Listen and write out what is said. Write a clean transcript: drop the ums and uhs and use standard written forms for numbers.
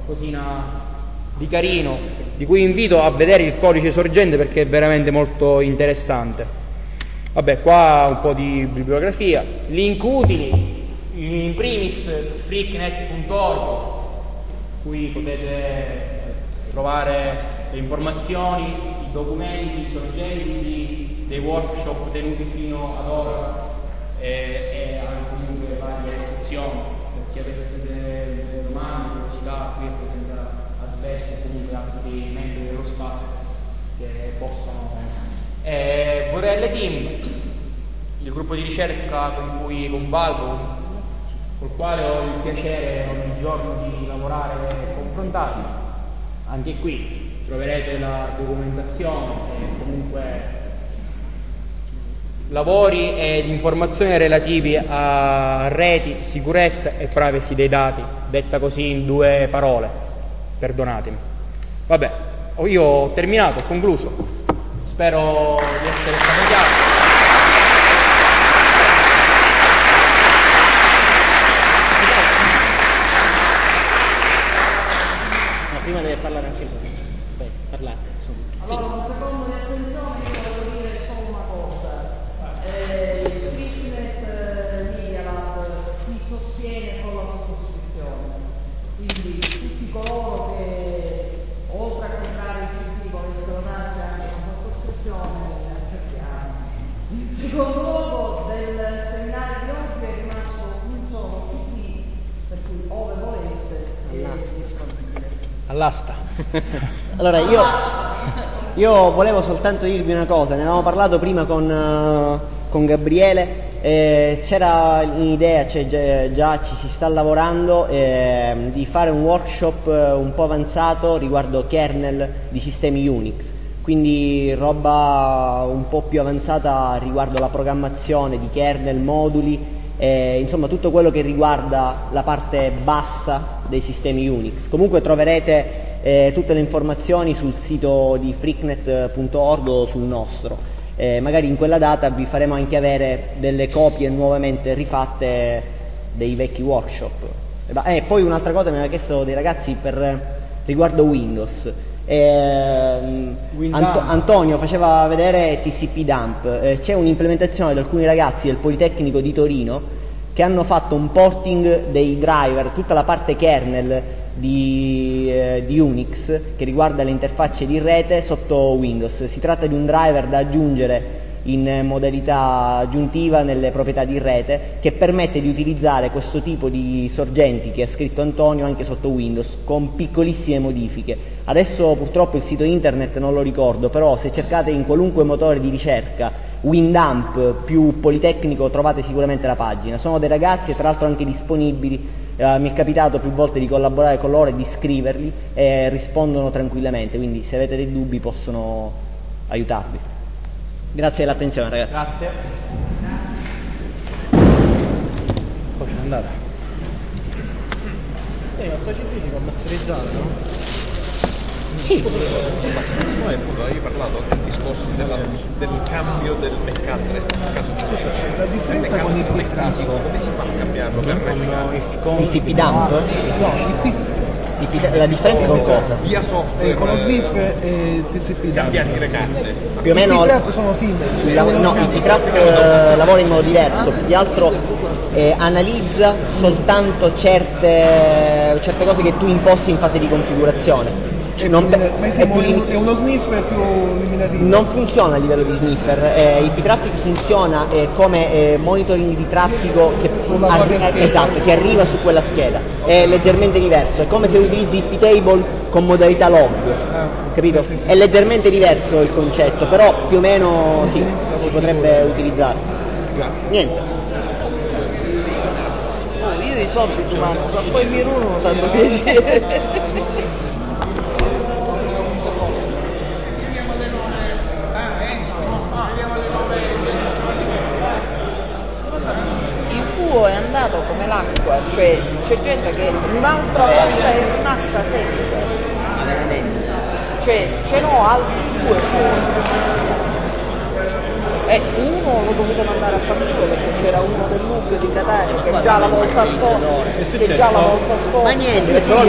qualcosina di carino, di cui invito a vedere il codice sorgente perché è veramente molto interessante. Vabbè, qua un po' di bibliografia, link utili, in primis freaknet.org, qui potete trovare le informazioni, i documenti, i sorgenti dei workshop tenuti fino ad ora e anche comunque varie sezioni. Per chi avesse delle domande, curiosità, qui è presente a Sverso e comunque altri membri dello staff che possono. VRL Team, il gruppo di ricerca con cui convalgo, col quale ho il piacere ogni giorno di lavorare e confrontarmi. Anche qui troverete la documentazione e comunque lavori ed informazioni relativi a reti, sicurezza e privacy dei dati, detta così in 2 parole, perdonatemi. Vabbè, io ho terminato, ho concluso, spero di essere stato chiaro. Prima deve parlare anche lui. Beh, parlate, insomma. Allora, un secondo di attenzione, io voglio dire solo una cosa. Il Freaknet Media Lab si sostiene con la sottoscrizione. Quindi tutti coloro che, oltre a comprare il CD, volessero darci anche una sottoscrizione, accettiamo. In secondo luogo, del seminario di oggi è rimasto un solo CD, per cui ove volesse All'asta. Allora io volevo soltanto dirvi una cosa, ne avevamo parlato prima con Gabriele, c'era un'idea, già ci si sta lavorando di fare un workshop un po' avanzato riguardo kernel di sistemi Unix, quindi roba un po' più avanzata riguardo la programmazione di kernel, moduli, insomma tutto quello che riguarda la parte bassa dei sistemi Unix. Comunque troverete tutte le informazioni sul sito di freaknet.org o sul nostro. Magari in quella data vi faremo anche avere delle copie nuovamente rifatte dei vecchi workshop. E poi un'altra cosa mi aveva chiesto dei ragazzi riguardo Windows. Antonio faceva vedere TCP dump. C'è un'implementazione di alcuni ragazzi del Politecnico di Torino che hanno fatto un porting dei driver, tutta la parte kernel di Unix che riguarda le interfacce di rete sotto Windows. Si tratta di un driver da aggiungere in modalità aggiuntiva nelle proprietà di rete, che permette di utilizzare questo tipo di sorgenti che ha scritto Antonio anche sotto Windows con piccolissime modifiche. Adesso purtroppo il sito internet non lo ricordo, però se cercate in qualunque motore di ricerca Windamp più Politecnico trovate sicuramente la pagina. Sono dei ragazzi e tra l'altro anche disponibili, mi è capitato più volte di collaborare con loro e di scriverli e rispondono tranquillamente, quindi se avete dei dubbi possono aiutarvi. Grazie dell'attenzione ragazzi. Grazie. Poi c'è andata. Ma sto CD si può masterizzare, no? Sì. No, appunto, hai parlato del discorso del cambio del MAC address nel caso di switch. La differenza con il PIC classico, come si fa a cambiarlo per TCP dump? No, La differenza con cosa? via software? con lo sniff e TCP dump. Cambiare le carte. Più o meno I craft sono simili. no, i craft lavora in modo diverso, più che altro analizza soltanto certe cose che tu imposti in fase di configurazione. È uno sniffer più limitativo. Non funziona a livello di sniffer, il P-Traffic funziona come monitoring di traffico che che arriva su quella scheda, è leggermente diverso, è come se utilizzi il P-Table con modalità log, capito? È leggermente diverso il concetto, però più o meno sì, si potrebbe utilizzare. Grazie. Niente. Io i soldi tu ma poi mi runo tanto piacere. È andato come l'acqua, cioè c'è gente che un'altra volta è rimasta senza, cioè ce n'ho altri 2 fuori e uno l'ho dovuto mandare a fanculo perché c'era uno del Nubio di Catania che già la volta scorsa Ma niente, perché